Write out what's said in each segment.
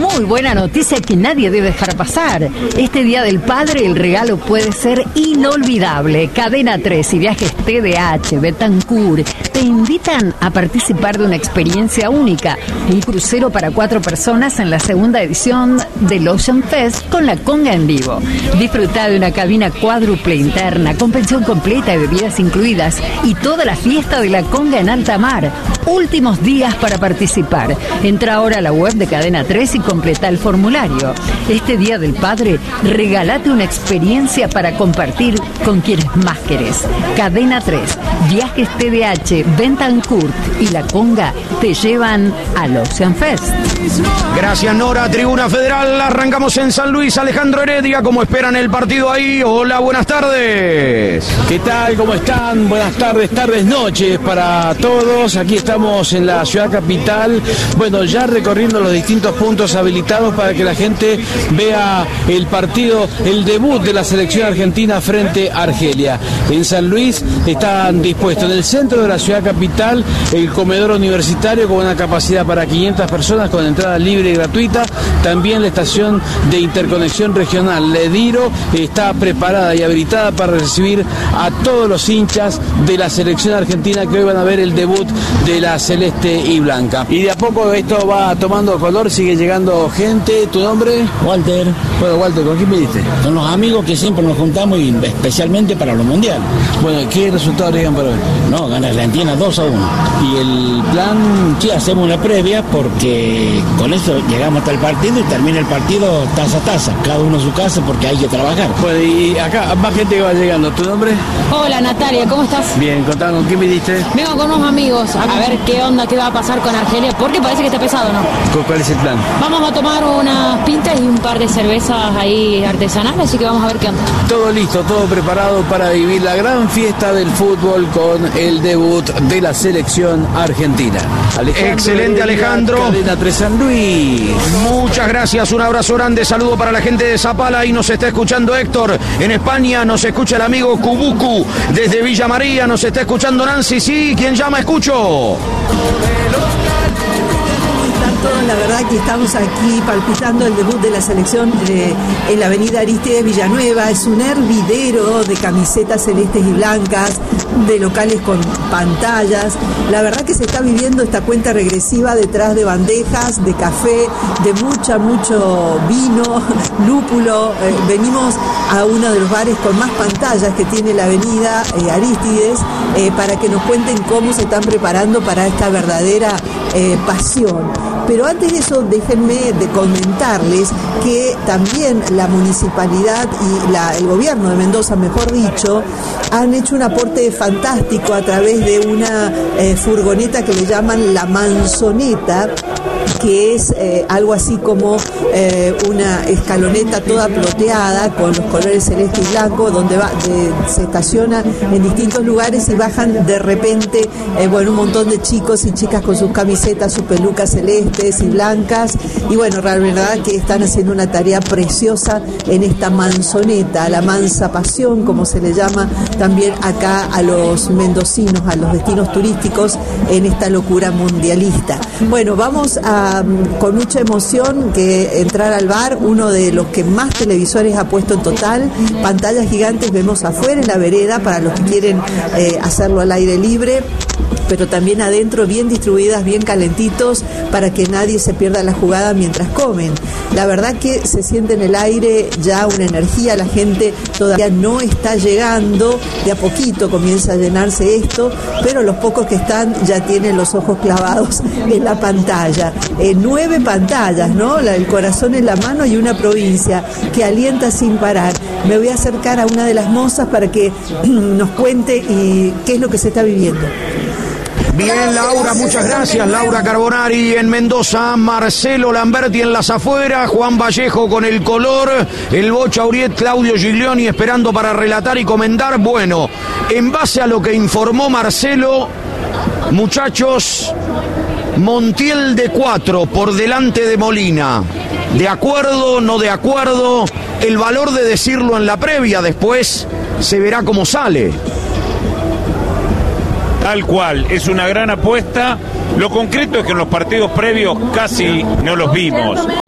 muy buena noticia que nadie debe dejar pasar. Este Día del Padre el regalo puede ser inolvidable. Cadena 3 y Viajes TDH, Betancourt te invitan a participar de una experiencia única. Un crucero para 4 personas en la segunda edición del Ocean Fest con la conga en vivo. Disfruta de una cabina cuádruple interna con pensión completa y bebidas incluidas y toda la fiesta de la conga en alta mar. Últimos días para participar. Entra ahora a la web de Cadena 3 y completa el formulario. Este Día del Padre, regálate una experiencia para compartir con quienes más querés. Cadena 3, Viajes TDH, Betancourt y La Conga te llevan al Ocean Fest. Gracias, Nora. Tribuna Federal, arrancamos en San Luis. Alejandro Heredia, ¿cómo esperan el partido ahí? Hola, buenas tardes. ¿Qué tal? ¿Cómo están? Buenas tardes, noches para todos. Aquí estamos en la ciudad capital. Bueno, ya recorriendo los distintos puntos habilitados para que la gente vea el partido, el debut de la selección argentina frente a Argelia. En San Luis están dispuestos en el centro de la ciudad capital el comedor universitario con una capacidad para 500 personas con entrada libre y gratuita. También la estación de interconexión regional Lediro está preparada y habilitada para recibir a todos los hinchas de la selección argentina que hoy van a ver el debut de la celeste y blanca. Y de a poco esto va tomando color, sigue llegando gente. ¿Tu nombre? Walter. Bueno, Walter, ¿con quién viniste? Con los amigos que siempre nos juntamos y especialmente para los mundiales. Bueno, ¿qué resultados llegan para hoy? No, gana Argentina 2-1. ¿Y el plan? Sí, hacemos una previa porque con eso llegamos hasta el partido y termina el partido taza a taza, cada uno a su casa porque hay que trabajar. Bueno, y acá más gente que va llegando. ¿Tu nombre? Hola Natalia, ¿cómo estás? Bien, contame, ¿con quién viniste? Vengo con unos amigos a ver qué onda, qué va a pasar con Argelia, porque parece que está pesado, ¿no? ¿Cuál es el plan? Vamos a tomar unas pintas y un par de cervezas ahí artesanales, así que vamos a ver qué onda. Todo listo, todo preparado para vivir la gran fiesta del fútbol con el debut de la selección argentina. Excelente, Alejandro. Cadena 3 San Luis. Muchas gracias, un abrazo grande, saludo para la gente de Zapala. Y nos está escuchando Héctor en España, nos escucha el amigo Kubuku desde Villa María, nos está escuchando Nancy. Sí, ¿quién llama? Escucho. La verdad que estamos aquí palpitando el debut de la selección en la avenida Aristides Villanueva. Es un hervidero de camisetas celestes y blancas, de locales con pantallas. La verdad que se está viviendo esta cuenta regresiva detrás de bandejas, de café, de mucho vino, lúpulo. Venimos a uno de los bares con más pantallas que tiene la avenida Aristides para que nos cuenten cómo se están preparando para esta verdadera pasión. Pero antes de eso, déjenme de comentarles que también la municipalidad y el gobierno de Mendoza, mejor dicho, han hecho un aporte fantástico a través de una furgoneta que le llaman la Manzoneta, que es algo así como una escaloneta toda ploteada con los colores celeste y blanco, donde se estaciona en distintos lugares y bajan de repente un montón de chicos y chicas con sus camisetas, sus pelucas celestes y blancas, y bueno, la verdad que están haciendo una tarea preciosa en esta Manzoneta, la mansa pasión, como se le llama también acá a los mendocinos, a los destinos turísticos en esta locura mundialista. Bueno, vamos con mucha emoción que entrar al bar, uno de los que más televisores ha puesto en total, pantallas gigantes vemos afuera en la vereda para los que quieren hacerlo al aire libre, pero también adentro bien distribuidas, bien calentitos, para que nadie se pierda la jugada mientras comen. La verdad que se siente en el aire ya una energía, la gente todavía no está llegando, de a poquito comienza a llenarse esto, pero los pocos que están ya tienen los ojos clavados en la pantalla. 9 pantallas, ¿no? El corazón en la mano y una provincia que alienta sin parar. Me voy a acercar a una de las mozas para que nos cuente qué es lo que se está viviendo. Bien, Laura, muchas gracias. Laura Carbonari en Mendoza, Marcelo Lamberti en las afueras, Juan Vallejo con el color, el Bocha Uriet, Claudio Giglioni esperando para relatar y comentar. Bueno, en base a lo que informó Marcelo, muchachos, Montiel de 4 por delante de Molina. ¿De acuerdo, no de acuerdo? El valor de decirlo en la previa, después se verá cómo sale. Tal cual, es una gran apuesta. Lo concreto es que en los partidos previos casi no los vimos.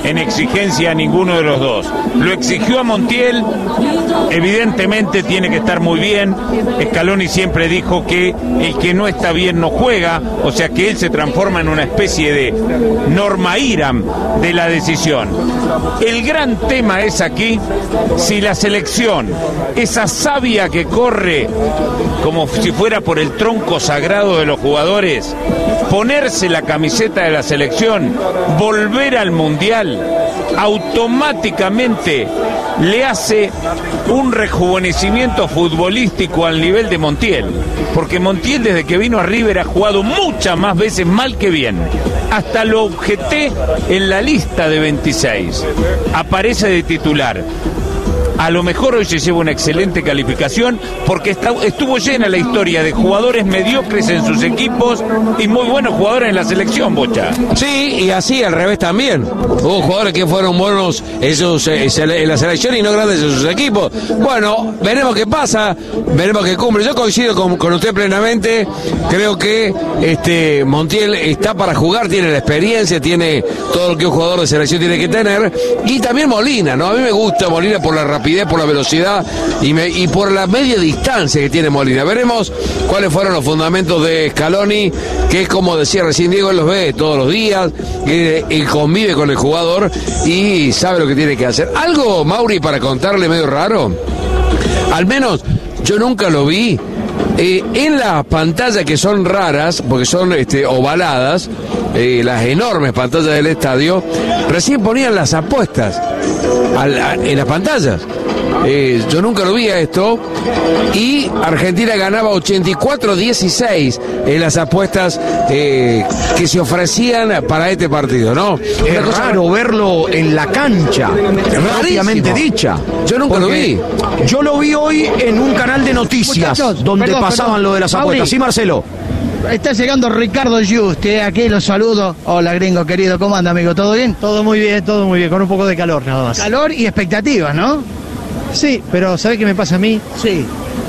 en exigencia a ninguno de los dos. Lo exigió a Montiel, evidentemente tiene que estar muy bien. Scaloni siempre dijo que el que no está bien no juega, o sea que él se transforma en una especie de Norma Iram de la decisión. El gran tema es aquí si la selección, esa savia que corre como si fuera por el tronco sagrado de los jugadores, ponerse la camiseta de la selección, volver al Mundial, automáticamente le hace un rejuvenecimiento futbolístico al nivel de Montiel, porque Montiel desde que vino a River ha jugado muchas más veces mal que bien. Hasta lo objeté en la lista de 26, aparece de titular. A lo mejor hoy se lleva una excelente calificación porque estuvo llena la historia de jugadores mediocres en sus equipos y muy buenos jugadores en la selección, Bocha. Sí, y así al revés también. Hubo jugadores que fueron buenos en la selección y no grandes en sus equipos. Bueno, veremos qué pasa, veremos qué cumple. Yo coincido con usted plenamente. Creo que Montiel está para jugar, tiene la experiencia, tiene todo lo que un jugador de selección tiene que tener. Y también Molina, ¿no? A mí me gusta Molina por la rapidez, por la velocidad y por la media distancia que tiene Molina. Veremos cuáles fueron los fundamentos de Scaloni, que es como decía recién Diego, él los ve todos los días, él convive con el jugador y sabe lo que tiene que hacer. Algo, Mauri, para contarle medio raro, al menos yo nunca lo vi. En las pantallas que son raras, porque son ovaladas, las enormes pantallas del estadio, recién ponían las apuestas en las pantallas. Yo nunca lo vi a esto. Y Argentina ganaba 84-16 en las apuestas que se ofrecían para este partido, ¿no? Es raro verlo en la cancha, rápidamente dicha. Yo nunca lo vi. Yo lo vi hoy en un canal de noticias, muchachos, donde perdón, pasaban lo de las apuestas. Mauri. Sí, Marcelo. Está llegando Ricardo Juste, aquí los saludo. Hola, gringo querido, ¿cómo anda, amigo? ¿Todo bien? Todo muy bien, con un poco de calor nada más. Calor y expectativas, ¿no? Sí, pero ¿sabés qué me pasa a mí? Sí.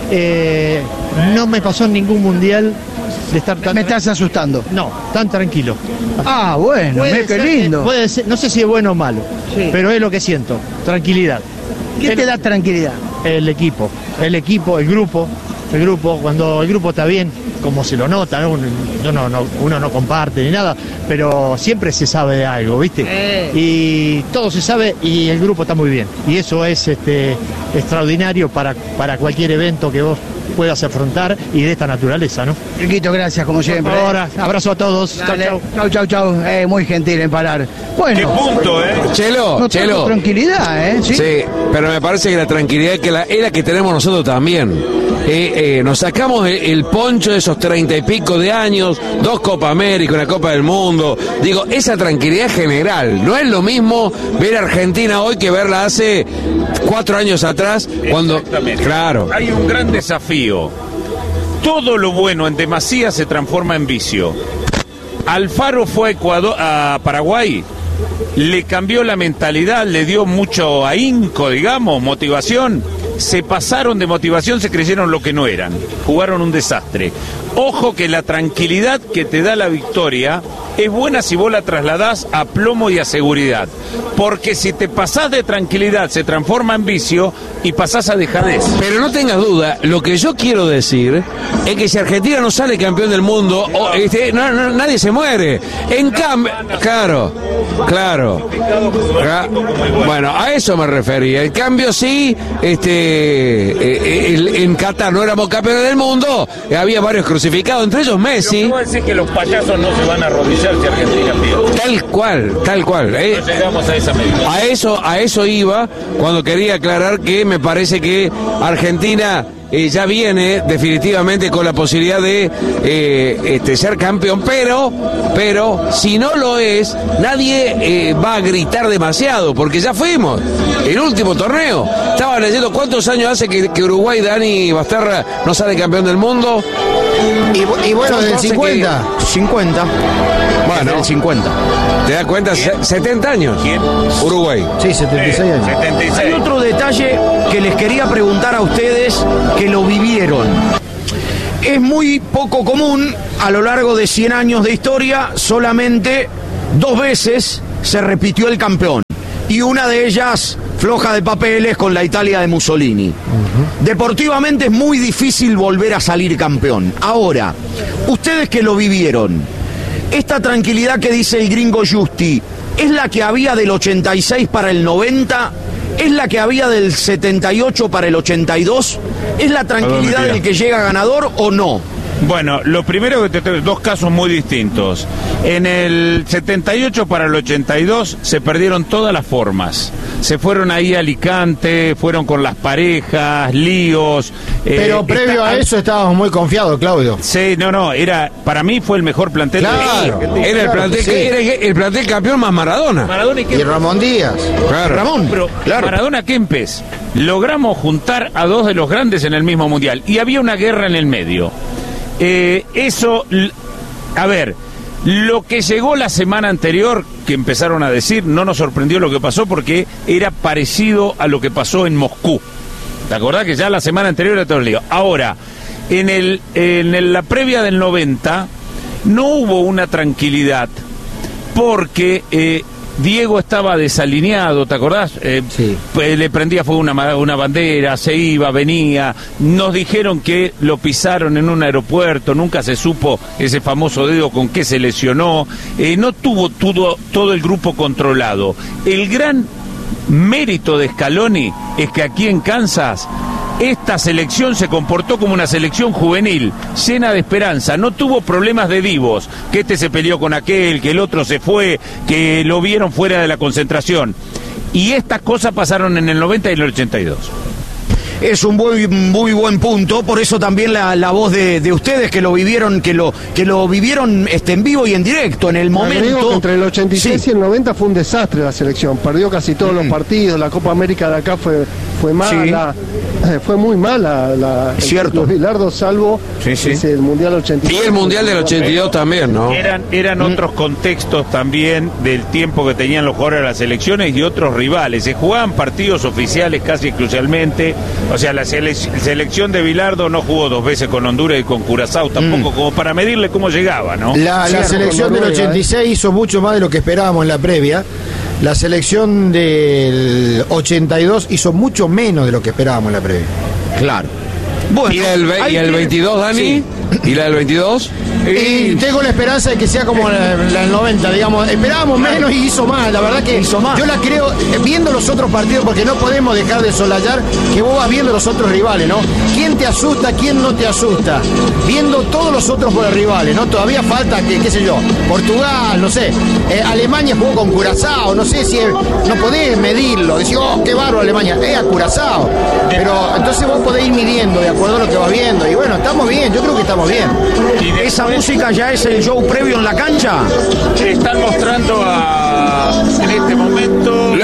No me pasó en ningún mundial de estar tan... Me estás asustando. No, tan tranquilo. Ah, bueno, qué lindo. Puede ser, no sé si es bueno o malo, sí, pero es lo que siento, tranquilidad. ¿Qué te da tranquilidad? El equipo, el grupo, cuando el grupo está bien, como se lo nota, ¿no? Uno no comparte ni nada, pero siempre se sabe de algo, ¿viste? Y todo se sabe y el grupo está muy bien. Y eso es extraordinario para cualquier evento que vos puedas afrontar y de esta naturaleza, ¿no? Riquito, gracias, como siempre. Ahora, abrazo a todos. Chau. Muy gentil en parar. Bueno. ¿Qué punto, Chelo. Tranquilidad, ¿Sí? Sí, pero me parece que la tranquilidad es la que tenemos nosotros también. Nos sacamos el poncho de esos 30 y pico de años, 2 Copa América, una Copa del Mundo. Digo, esa tranquilidad general. No es lo mismo ver a Argentina hoy que verla hace 4 años atrás, cuando... Claro. Hay un gran desafío. Todo lo bueno en demasía se transforma en vicio. Alfaro fue a Paraguay, le cambió la mentalidad, le dio mucho ahínco, digamos, motivación. Se pasaron de motivación, se creyeron lo que no eran, jugaron un desastre. Ojo que la tranquilidad que te da la victoria es buena si vos la trasladás a plomo y a seguridad, porque si te pasás de tranquilidad se transforma en vicio y pasás a dejadez. Pero no tengas duda, lo que yo quiero decir es que si Argentina no sale campeón del mundo, nadie se muere. En cambio, claro. Bueno, a eso me refería. En cambio, sí, en Qatar no éramos campeones del mundo, había varios crucificados, entre ellos Messi. No decir que los payasos no se van a arrodillar si Argentina pierde. Tal cual. No llegamos a esa medida. A eso iba cuando quería aclarar que me parece que Argentina ya viene definitivamente con la posibilidad de ser campeón, pero si no lo es, nadie va a gritar demasiado, porque ya fuimos. El último torneo, estaba leyendo cuántos años hace que Uruguay, Dani Basterra, no sale campeón del mundo. Y bueno, del 50. 50. Bueno, del 50. ¿Te das cuenta? 70 años. ¿Quién? Uruguay. Sí, 76 años. 76. Hay otro detalle que les quería preguntar a ustedes que lo vivieron. Es muy poco común, a lo largo de 100 años de historia, solamente 2 veces se repitió el campeón. Y una de ellas floja de papeles con la Italia de Mussolini. Deportivamente es muy difícil volver a salir campeón. Ahora, ustedes que lo vivieron, esta tranquilidad que dice el gringo Justi, ¿es la que había del 86 para el 90? ¿Es la que había del 78 para el 82? ¿Es la tranquilidad del que llega ganador o no? Bueno, lo primero que te tengo, dos casos muy distintos. En el 78 para el 82 se perdieron todas las formas. Se fueron ahí a Alicante, fueron con las parejas, líos. Pero previo a eso estábamos muy confiados, Claudio. Sí, para mí fue el mejor plantel. Claro, era el plantel, era el plantel campeón más Maradona. Y Ramón Díaz. Claro. Ramón. Pero claro. Maradona Kempes, logramos juntar a dos de los grandes en el mismo mundial. Y había una guerra en el medio. Lo que llegó la semana anterior, que empezaron a decir, no nos sorprendió lo que pasó porque era parecido a lo que pasó en Moscú. ¿Te acordás que ya la semana anterior era todo el lío? Ahora, en la previa del 90 no hubo una tranquilidad porque Diego estaba desalineado, ¿te acordás? Sí. Le prendía fuego una bandera, se iba, venía. Nos dijeron que lo pisaron en un aeropuerto, nunca se supo ese famoso dedo con qué se lesionó. No tuvo todo el grupo controlado. El gran mérito de Scaloni es que aquí en Kansas esta selección se comportó como una selección juvenil, llena de esperanza, no tuvo problemas de divos, que este se peleó con aquel, que el otro se fue, que lo vieron fuera de la concentración. Y estas cosas pasaron en el 90 y el 82. Es un muy buen punto, por eso también la voz de ustedes que lo vivieron, que lo vivieron en vivo y en directo, en el momento. Entre el 86 y el 90 fue un desastre la selección, perdió casi todos los partidos, la Copa América de acá fue mala, fue muy mala cierto. Bilardo, salvo el Mundial 82. Y el Mundial del 82 también, ¿no? Eran otros contextos también del tiempo que tenían los jugadores de las selecciones y otros rivales. Se jugaban partidos oficiales casi exclusivamente. O sea, la selección de Bilardo no jugó 2 veces con Honduras y con Curazao, tampoco como para medirle cómo llegaba, ¿no? La selección del 86 hizo mucho más de lo que esperábamos en la previa. La selección del 82 hizo mucho menos de lo que esperábamos en la previa. Claro. Bueno, ¿Y el 22, Dani? Sí. ¿Y la del 22? Y tengo la esperanza de que sea como la del 90, digamos. Esperábamos menos y hizo más. La verdad que yo la creo, viendo los otros partidos, porque no podemos dejar de solayar que vos vas viendo los otros rivales, ¿no? ¿Quién te asusta, quién no te asusta? Viendo todos los otros rivales, ¿no? Todavía falta, qué sé yo, Portugal, no sé. Alemania jugó con Curazao, no sé si no podés medirlo. Decís, qué bárbaro Alemania, a Curazao. Pero entonces vos podés ir midiendo de acuerdo a lo que vas viendo. Y bueno, estamos bien, yo creo que estamos bien. ¿Y esa música ya es el show previo en la cancha? Están mostrando en este momento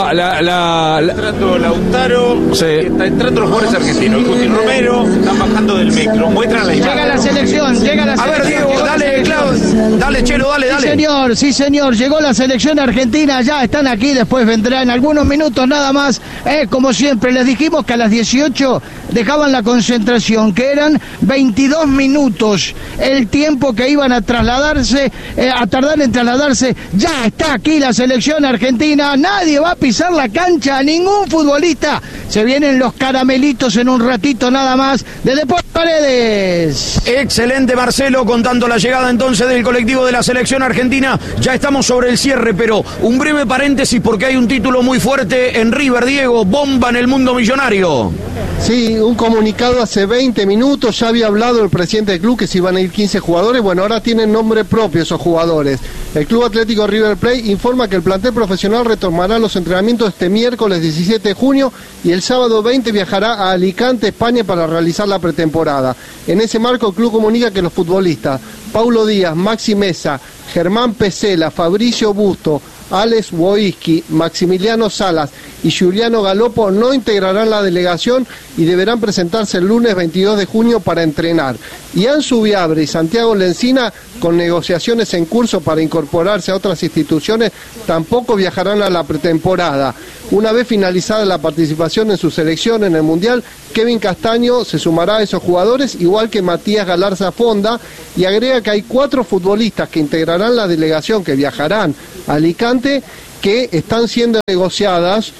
entrando Lautaro, está entrando los jugadores argentinos, Guti Romero, están bajando del micro, muestran la imagen. Llega la selección. A ver, Diego, dale, Claudio, dale, Chelo, dale. Sí, señor, llegó la selección argentina, ya están aquí, después vendrá en algunos minutos nada más. Como siempre, les dijimos que a las 18 dejaban la concentración, que eran 22 minutos, el tiempo que iban a trasladarse, a tardar en trasladarse. Ya está aquí la selección argentina, nadie va a pisar la cancha, ningún futbolista. Se vienen los caramelitos en un ratito nada más de Deportes Paredes. Excelente, Marcelo, contando la llegada entonces del colectivo de la selección argentina. Ya estamos sobre el cierre, pero un breve paréntesis porque hay un título muy fuerte en River, Diego, bomba en el mundo millonario. Sí, un comunicado hace 20 minutos, ya había hablado el presidente del club que se iban a ir 15 jugadores, bueno, ahora tienen nombre propio esos jugadores. El Club Atlético River Plate informa que el plantel profesional retomará los entrenamientos este miércoles 17 de junio y el sábado 20 viajará a Alicante, España, para realizar la pretemporada. En ese marco el club comunica que los futbolistas Paulo Díaz, Maxi Mesa, Germán Pesela, Fabricio Busto, Alex Woiski, Maximiliano Salas y Giuliano Galopo no integrarán la delegación y deberán presentarse el lunes 22 de junio para entrenar. Y Ansu Viabre y Santiago Lencina, con negociaciones en curso para incorporarse a otras instituciones, tampoco viajarán a la pretemporada. Una vez finalizada la participación en su selección en el Mundial, Kevin Castaño se sumará a esos jugadores, igual que Matías Galarza Fonda, y agrega que hay 4 futbolistas que integrarán la delegación que viajarán a Alicante, que están siendo negociados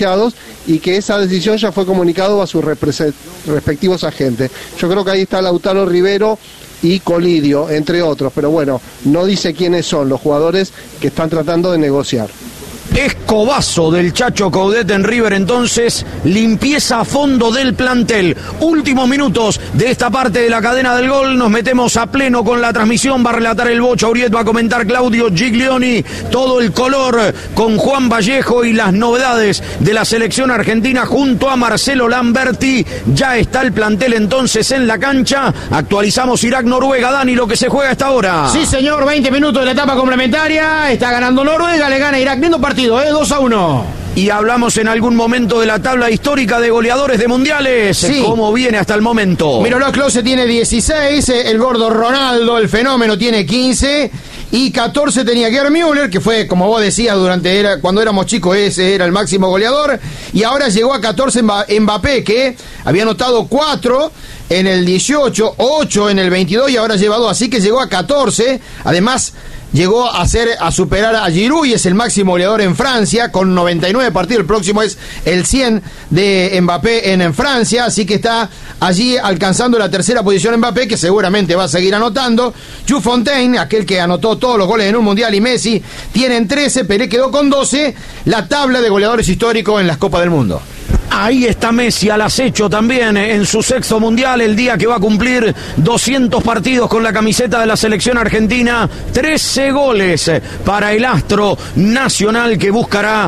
y que esa decisión ya fue comunicado a sus respectivos agentes. Yo creo que ahí está Lautaro Rivero y Colidio, entre otros, pero bueno, no dice quiénes son los jugadores que están tratando de negociar. Escobazo del Chacho Coudet en River, entonces, limpieza a fondo del plantel. Últimos minutos de esta parte de la cadena del gol, nos metemos a pleno con la transmisión, va a relatar el Bocha Uriet, va a comentar Claudio Giglioni, todo el color con Juan Vallejo y las novedades de la selección argentina junto a Marcelo Lamberti. Ya está el plantel entonces en la cancha, actualizamos Irak-Noruega. Dani, lo que se juega hasta ahora. Sí señor, 20 minutos de la etapa complementaria, está ganando Noruega, le gana Irak, lindo partido. 2-1. Y hablamos en algún momento de la tabla histórica de goleadores de mundiales. Sí. ¿Cómo viene hasta el momento? Miroslav Klose tiene 16, el gordo Ronaldo, el fenómeno, tiene 15 y 14 tenía Gerd Müller, que fue, como vos decías, cuando éramos chicos, ese era el máximo goleador, y ahora llegó a 14 Mbappé, que había anotado 4 en el 18, 8 en el 22 y ahora lleva 2, así que llegó a 14. Además, llegó a superar a Giroud y es el máximo goleador en Francia con 99 partidos. El próximo es el 100 de Mbappé en Francia, así que está allí alcanzando la tercera posición Mbappé, que seguramente va a seguir anotando. Jules Fontaine, aquel que anotó todos los goles en un mundial, y Messi tienen 13, Pelé quedó con 12, la tabla de goleadores históricos en las Copas del Mundo. Ahí está Messi al acecho también en su 6º mundial, el día que va a cumplir 200 partidos con la camiseta de la selección argentina. 13 goles para el astro nacional, que buscará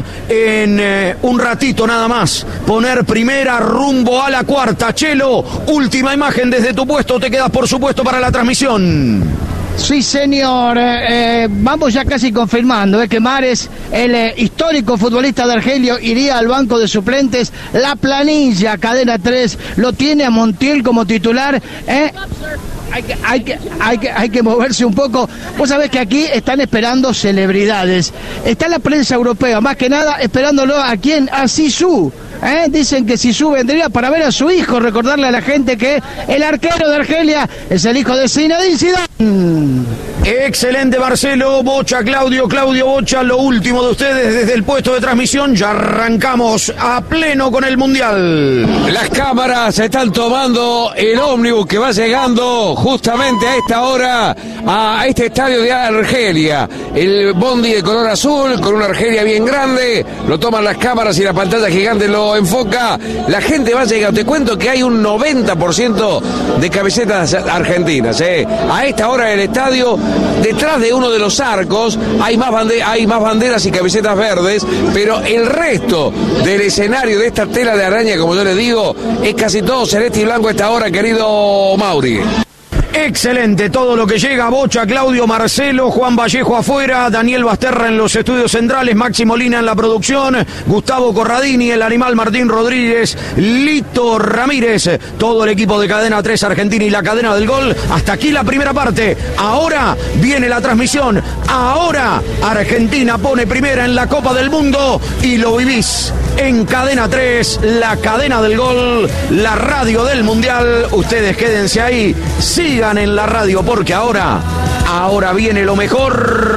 en un ratito nada más poner primera rumbo a la cuarta. Chelo, última imagen desde tu puesto, te quedas por supuesto para la transmisión. Sí, señor. Vamos ya casi confirmando que Mares, el histórico futbolista de Argelio, iría al banco de suplentes. La planilla, Cadena 3, lo tiene a Montiel como titular. Hay que moverse un poco. Vos sabés que aquí están esperando celebridades. Está la prensa europea, más que nada, esperándolo a quién, a Zizou. Dicen que Zizou vendría para ver a su hijo, recordarle a la gente que el arquero de Argelia es el hijo de Zinedine Zidane. Excelente, Marcelo. Bocha, Claudio Bocha, lo último de ustedes desde el puesto de transmisión. Ya arrancamos a pleno con el Mundial. Las cámaras están tomando el ómnibus que va llegando justamente a esta hora a este estadio de Argelia. El bondi de color azul con una Argelia bien grande, lo toman las cámaras y la pantalla gigante lo enfoca. La gente va llegando. Te cuento que hay un 90% de camisetas argentinas. A esta hora en el estadio, detrás de uno de los arcos, hay más banderas y camisetas verdes, pero el resto del escenario de esta tela de araña, como yo les digo, es casi todo celeste y blanco a esta hora, querido Mauri. Excelente todo lo que llega. Bocha, Claudio, Marcelo, Juan Vallejo afuera, Daniel Basterra en los estudios centrales, Maxi Molina en la producción, Gustavo Corradini, el animal Martín Rodríguez, Lito Ramírez, todo el equipo de Cadena 3 Argentina y la cadena del gol. Hasta aquí la primera parte. Ahora viene la transmisión. Ahora Argentina pone primera en la Copa del Mundo y lo vivís en Cadena 3, la cadena del gol, la radio del Mundial. Ustedes quédense ahí, sigan en la radio porque ahora viene lo mejor.